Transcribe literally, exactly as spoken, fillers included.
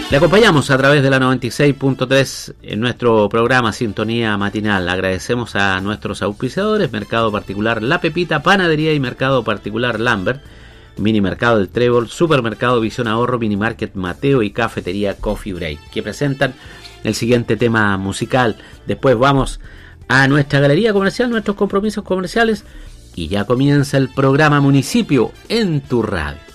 Le acompañamos a través de la noventa y seis punto tres en nuestro programa Sintonía Matinal. Agradecemos a nuestros auspiciadores: Mercado Particular La Pepita, Panadería y Mercado Particular Lambert, Mini Mercado del Trébol, Supermercado Visión Ahorro, Mini Market Mateo y Cafetería Coffee Break, que presentan el siguiente tema musical. Después vamos a nuestra galería comercial, nuestros compromisos comerciales, y ya comienza el programa Municipio en tu radio.